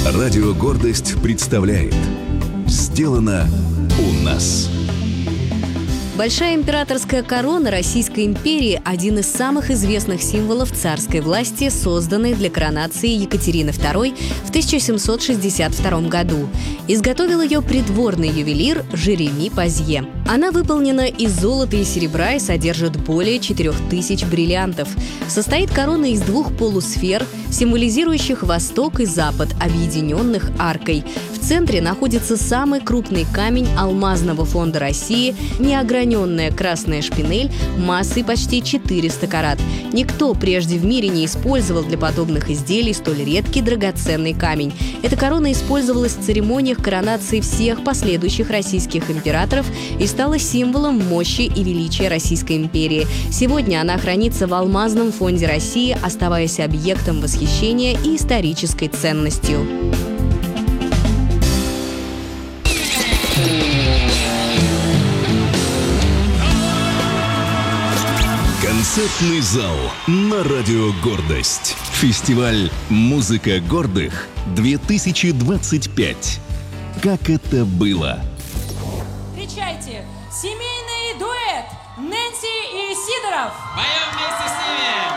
Радио «Гордость» представляет «Сделано у нас». Большая императорская корона Российской империи – один из самых известных символов царской власти, созданной для коронации Екатерины II в 1762 году. Изготовил ее придворный ювелир Жереми Пазье. Она выполнена из золота и серебра и содержит более 4000 бриллиантов. Состоит корона из двух полусфер, символизирующих Восток и Запад, объединенных аркой. В центре находится самый крупный камень алмазного фонда России – неограненная красная шпинель массой почти 400 карат. Никто прежде в мире не использовал для подобных изделий столь редкий драгоценный камень. Эта корона использовалась в церемониях коронации всех последующих российских императоров и стала символом мощи и величия Российской империи. Сегодня она хранится в Алмазном фонде России, оставаясь объектом восхищения и исторической ценностью. Концертный зал на радио «Гордость». Фестиваль «Музыка гордых-2025». Как это было? Встречайте, семейный дуэт Нэнси и Сидоров. Поем вместе с ними.